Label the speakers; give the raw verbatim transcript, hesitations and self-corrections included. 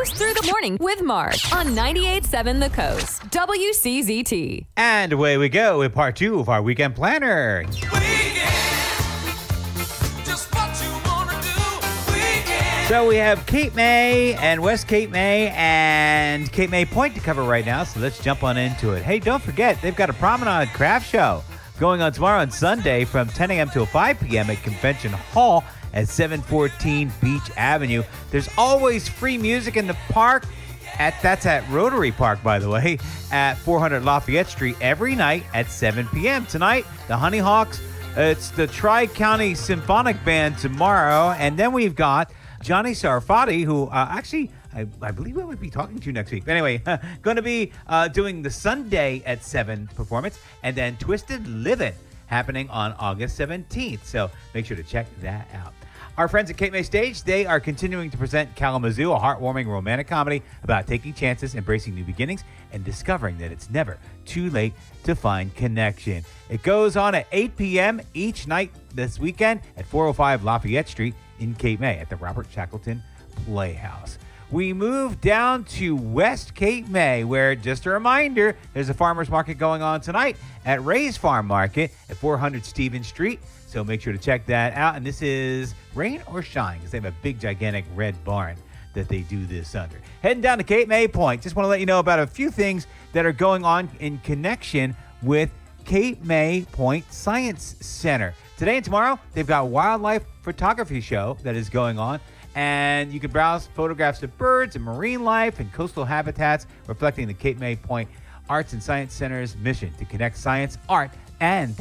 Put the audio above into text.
Speaker 1: Coast Through the Morning with Mark on ninety-eight point seven The Coast, W C Z T.
Speaker 2: And away we go with part two of our weekend planner. So we have Cape May and West Cape May and Cape May Point to cover right now, so let's jump on into it. Hey, don't forget, they've got a Promenade Craft Show going on tomorrow on Sunday from ten a.m. till five p.m. at Convention Hall at seven fourteen Beach Avenue. There's always free music in the park. At That's at Rotary Park, by the way, at four hundred Lafayette Street every night at seven p.m. Tonight, the Honey Hawks, it's the Tri-County Symphonic Band tomorrow, and then we've got Johnny Sarfati, who uh, actually, I, I believe I would be talking to next week. But anyway, going to be uh, doing the Sunday at seven performance, and then Twisted Livin' happening on August seventeenth. So make sure to check that out. Our friends at Cape May Stage, they are continuing to present Kalamazoo, a heartwarming romantic comedy about taking chances, embracing new beginnings, and discovering that it's never too late to find connection. It goes on at eight p.m. each night this weekend at four oh five Lafayette Street in Cape May at the Robert Shackleton Playhouse. We move down to West Cape May, where, just a reminder, there's a farmer's market going on tonight at Ray's Farm Market at four hundred Stevens Street. So make sure to check that out. And this is rain or shine, because they have a big, gigantic red barn that they do this under. Heading down to Cape May Point, just want to let you know about a few things that are going on in connection with Cape May Point Science Center. Today and tomorrow, they've got a wildlife photography show that is going on. And you can browse photographs of birds and marine life and coastal habitats reflecting the Cape May Point Arts and Science Center's mission to connect science, art, and